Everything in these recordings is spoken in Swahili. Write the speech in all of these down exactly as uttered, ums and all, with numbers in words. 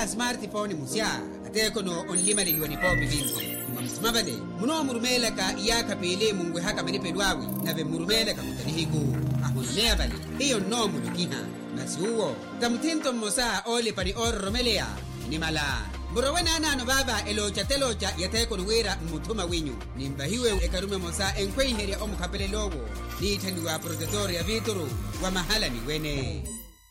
ya smartphone musya ateko no onlima liwa ni popi vinzi mumamsimabale muno murumela ka iyaka pele mungwe haka manipe lwawi nave murumela ka kutanihigu ahunamea bale hiyo no mulukiha nasuwo tamutinto mosa ole pari orromelea ni mala Burawena nano baba elocha telocha yateko nuwera mutuma winyu nimbahiwe ekarume mosa enkwe heri omukapele logo ni itaniwa protetor ya vituru wa mahala ni wene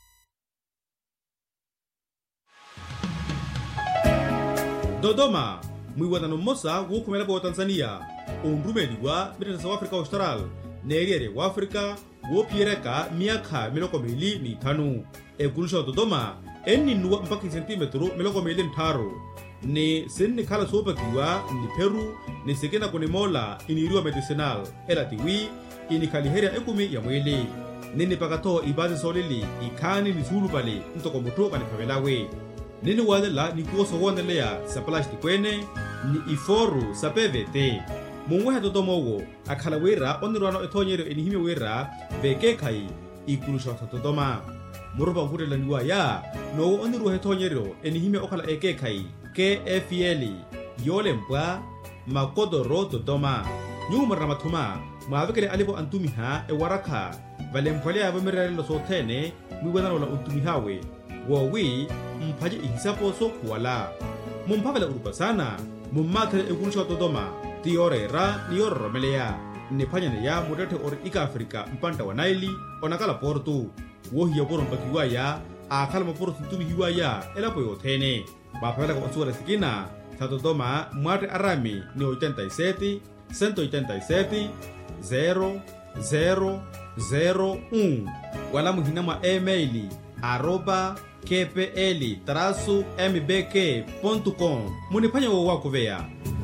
Dodoma mwiwadano mosa wukumela kwa Tanzania undumeli wa Mirata South Africa Austral neriere wa Afrika wopiereka miaka miloko mili ni tanu ekulusha Dodoma eni nuwa mpaka centimetro miloko mili ntaro ni sini kala sopa kiwa ni Peru ni sekena kone mola iniriwa medicinal ela tiwi ini kaliheria ekumi ya mwili nini pakato ibazi solili ikani ni sulu bali ntoko mutoka ni pamelawe nini wadela ni kuoso wandelea sa plasti kwene ni iforu sa P V T mungwe Dodomowo akala wera onirwano etonyero enihime wera veke kai ikulusha Dodoma murupa ngurela niwa ya no onirwa etonyero enihime okala eke kai K F L yole mbwa makodoro Dodoma nyuma ramatuma mwavekele alipo antumiha e waraka vale mpwale ya vamirele lo sotene mwiwadano la untumihawe wowi mpaje ihisapo so kuwala mumpavela urupa sana mummatele ekulusha Dodoma tiorera niorromelea nepanyane ya mudete or ika Afrika mpanta wa Naili onakala portu wohiya poro mpakiwa ya akala maporo sintumi hiwa ya elapo yotene mapavela kwa onsura sikina sa Dodoma mwate arami ni ochenta y siete, ciento ochenta y siete, zero zero zero uno wala muhina mwa emaili arroba kpl traço mbk ponto com munipanya wa wako vea.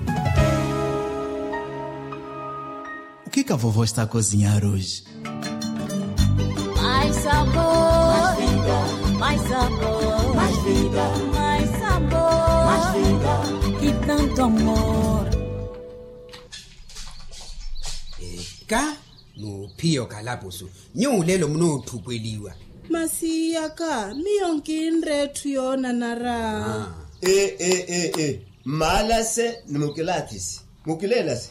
O que que a vovó está a cozinhar hoje? Mais sabor, mais vida, mais sabor, mais vida, mais sabor, mais vida e tanto amor. Ka no pio kalapusu nyu lelo mno tukweliwa Masiyaka miyonkinre tuyona nara ah. Eh eh eh eh malase numukilatisi mukilelas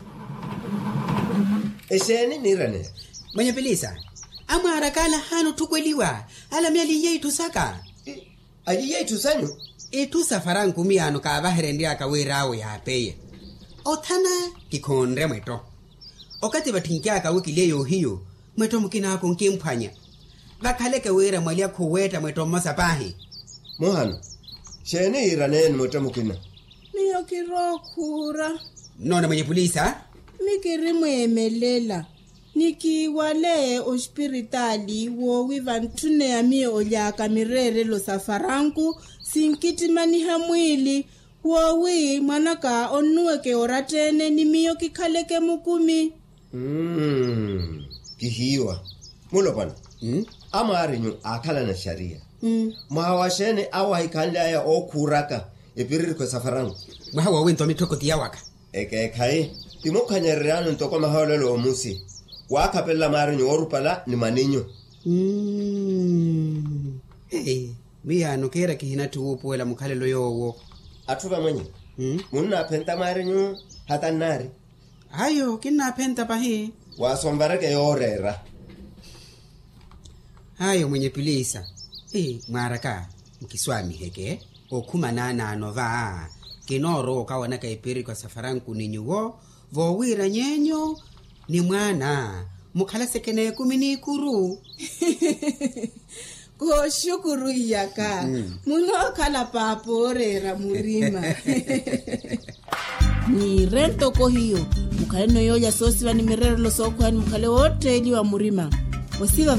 eseni nirane mwenye pelisa ama harakala hano tukweliwa ala miali yetu saka aji yetu sanyu etu safaran kumiano ka baherendi akawerawo ya peye othana kikonre mweto okati batinkia ka wiki leyo hiyo mweto mukina ko nkimphanya bakhaleke wera mwalia kuweta mweto mosapahi mohano sheni irane mweto mukina miyokirokura nona mwenye polisa mikiri mwemelela nikiwale ospiritali wo wivantune ya mie olyaka mirere lo safaranku sinkitimani hamwili wowi mwanaka onuweke oratene ni miyo kikhaleke mukumi mm kihiwa mulo bana mm amarinyu akala na sharia mm mawashene awa ikanda ya okuraka epiriri ko safaranku mwawa wento mitoko tiyawaka eke kai timokanyerano ntoko maholelo omusi wakapella marinyu orupala ni maninyo mm eh miya no kera kihina tuupuela mukhalelo yowo atuva mwenye mm munna penta marinyu hata nari ayo kina penta pahi wasombareke yorera ayo mwenye pilisa eh mwaraka mkiswami heke okuma nana anova kinoro kawana kaipiri kwa safaranku ninyuwo vowira nyenyo ni mwana mukhala sekene kumi ni kuru ko shukuru yaka mm. muno kala paporera murima ni rento ko hiyo mukale no yoya sosi wa ni mirero lo sokwa ni mukale wote ili wa murima wasiwa